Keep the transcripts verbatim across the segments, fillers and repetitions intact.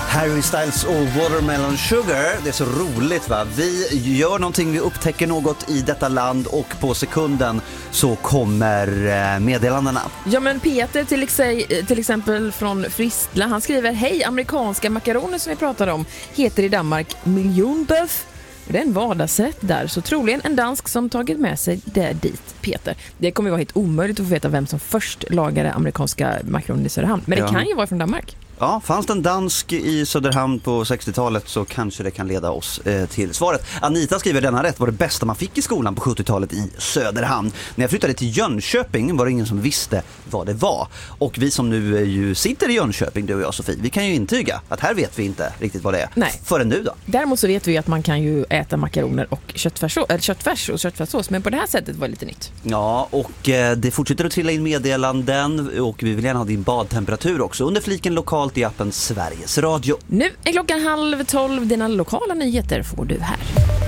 Harry Styles och Watermelon Sugar. Det är så roligt, va? Vi gör någonting, vi upptäcker något i detta land och på sekunden så kommer meddelandena. Ja, men Peter till, ex- till exempel från Fristla, han skriver: hej, amerikanska makaroner som vi pratade om heter i Danmark miljonböf. Det är en vardagsrätt där, så troligen en dansk som tagit med sig där dit, Peter. Det kommer ju vara helt omöjligt att få veta vem som först lagade amerikanska makaroner i Söderhamn. Men det ja. kan ju vara från Danmark. Ja, fanns det en dansk i Söderhamn på sextiotalet så kanske det kan leda oss eh, till svaret. Anita skriver: denna rätt var det bästa man fick i skolan på sjuttiotalet i Söderhamn. När jag flyttade till Jönköping var det ingen som visste vad det var. Och vi som nu ju sitter i Jönköping, du och jag Sofie, vi kan ju intyga att här vet vi inte riktigt vad det är. Nej. Förrän nu då. Däremot så vet vi att man kan ju äta makaroner och köttfärs, eller köttfärs och köttfärssås, men på det här sättet var det lite nytt. Ja, och eh, det fortsätter att trilla in meddelanden och vi vill gärna ha din badtemperatur också under fliken lokal i appen Sveriges Radio. Nu är klockan halv tolv. Dina lokala nyheter får du här.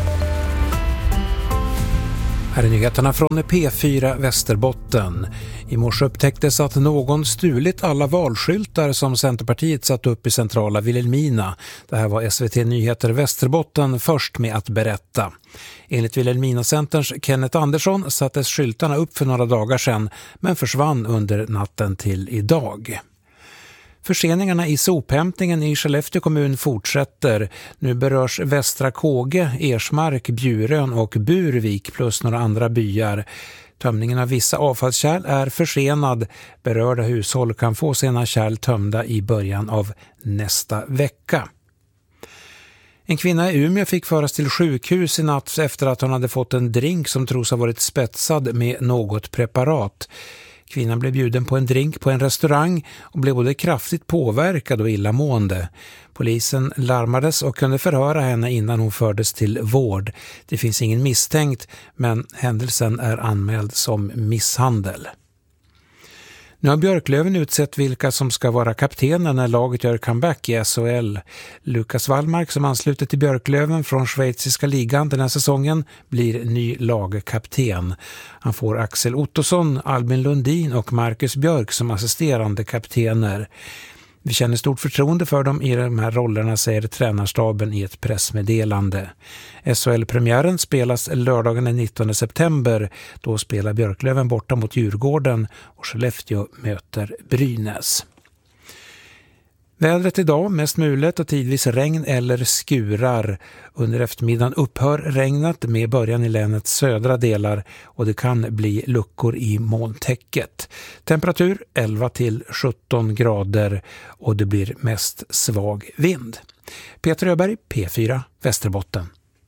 Här är nyheterna från P fyra Västerbotten. I morse upptäcktes att någon stulit alla valskyltar som Centerpartiet satt upp i centrala Vilhelmina. Det här var S V T Nyheter Västerbotten först med att berätta. Enligt Vilhelmina-centerns Kenneth Andersson sattes skyltarna upp för några dagar sedan men försvann under natten till idag. Förseningarna i sophämtningen i Skellefteå kommun fortsätter. Nu berörs Västra Kåge, Ersmark, Bjurön och Burvik plus några andra byar. Tömningen av vissa avfallskärl är försenad. Berörda hushåll kan få sina kärl tömda i början av nästa vecka. En kvinna i Umeå fick föras till sjukhus i natt efter att hon hade fått en drink som tros ha varit spetsad med något preparat. Kvinnan blev bjuden på en drink på en restaurang och blev både kraftigt påverkad och illamående. Polisen larmades och kunde förhöra henne innan hon fördes till vård. Det finns ingen misstänkt, men händelsen är anmäld som misshandel. Nu har Björklöven utsett vilka som ska vara kaptener när laget gör comeback i S H L. Lukas Wallmark, som anslutit till Björklöven från schweiziska ligan den här säsongen, blir ny lagkapten. Han får Axel Ottosson, Albin Lundin och Marcus Björk som assisterande kaptener. Vi känner stort förtroende för dem i de här rollerna, säger tränarstaben i ett pressmeddelande. S H L-premiären spelas lördagen den nittonde september. Då spelar Björklöven borta mot Djurgården och Skellefteå möter Brynäs. Vädret idag, mest mulet och tidvis regn eller skurar. Under eftermiddagen upphör regnet med början i länets södra delar och det kan bli luckor i molntäcket. Temperatur elva till sjutton grader och det blir mest svag vind. Peter Öberg, P fyra Västerbotten.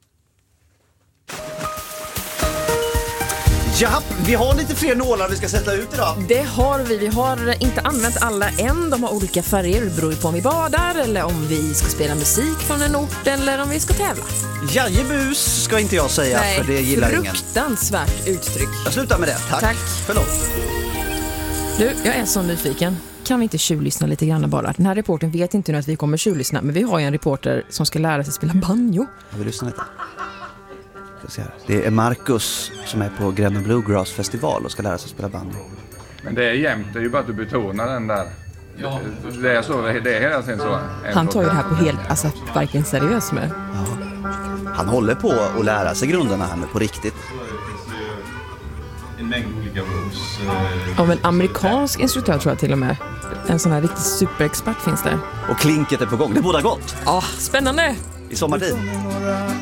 Ja, vi har lite fler nålar vi ska sätta ut idag. Det har vi. Vi har inte använt alla än. De har olika färger. Det beror på om vi badar eller om vi ska spela musik från en ort eller om vi ska tävla. Jajebus ska inte jag säga. Nej, för det gillar ingen. Fruktansvärt uttryck. Jag slutar med det. Tack. Tack. Förlåt. Du, jag är så nyfiken. Kan vi inte tjuvlyssna lite grann bara? Den här reporten vet inte nu att vi kommer tjuvlyssna, men vi har ju en reporter som ska lära sig spela banjo. Jag vill lyssna lite. Det är Marcus som är på Gränna Bluegrass festival och ska lära sig spela banjo. Men det är jämnt, det är ju bara att du betonar den där. Ja. Det är så, det är hela tiden så. Han tar ju det här på helt, alltså varken seriös med. Ja. Han håller på att lära sig grunderna här med på riktigt. En mängd olika rules. Av en amerikansk instruktör tror jag till och med. En sån här riktigt superexpert finns där. Och klinket är på gång, det båda gott. Ja, spännande. I sommartid.